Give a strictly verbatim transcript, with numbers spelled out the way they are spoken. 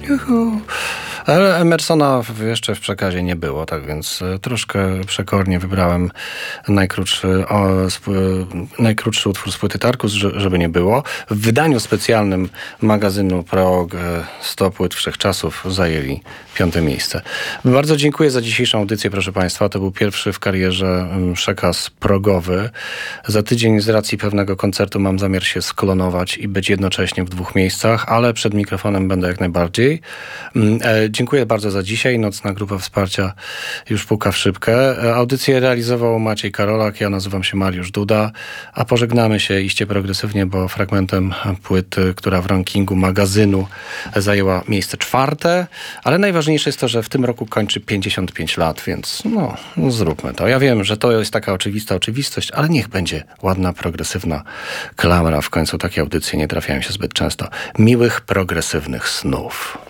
Juhu. Ale Emersona jeszcze w przekazie nie było, tak więc troszkę przekornie wybrałem najkrótszy, o, sp, najkrótszy utwór z płyty Tarkus, żeby nie było. W wydaniu specjalnym magazynu Prog sto płyt wszechczasów zajęli piąte miejsce. Bardzo dziękuję za dzisiejszą audycję, proszę Państwa. To był pierwszy w karierze przekaz progowy. Za tydzień z racji pewnego koncertu mam zamiar się sklonować i być jednocześnie w dwóch miejscach, ale przed mikrofonem będę jak najbardziej. Dziękuję bardzo za dzisiaj. Nocna grupa wsparcia już puka w szybkę. Audycję realizował Maciej Karolak, ja nazywam się Mariusz Duda, a pożegnamy się iście progresywnie, bo fragmentem płyty, która w rankingu magazynu zajęła miejsce czwarte, ale najważniejsze jest to, że w tym roku kończy pięćdziesiąt pięć lat, więc no, no zróbmy to. Ja wiem, że to jest taka oczywista oczywistość, ale niech będzie ładna, progresywna klamra. W końcu takie audycje nie trafiają się zbyt często. Miłych, progresywnych snów.